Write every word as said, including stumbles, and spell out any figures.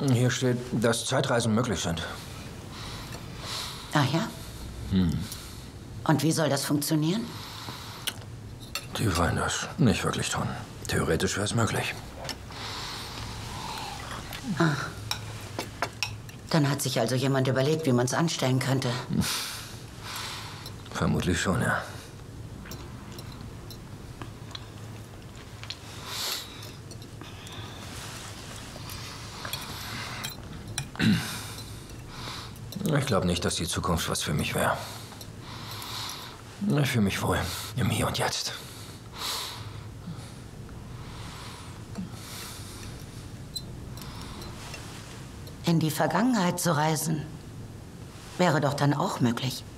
Hier steht, dass Zeitreisen möglich sind. Ach ja? Hm. Und wie soll das funktionieren? Die wollen das nicht wirklich tun. Theoretisch wäre es möglich. Ah. Dann hat sich also jemand überlegt, wie man es anstellen könnte. Vermutlich schon, ja. Ich glaube nicht, dass die Zukunft was für mich wäre. Ich fühle mich wohl im Hier und Jetzt. In die Vergangenheit zu reisen, wäre doch dann auch möglich.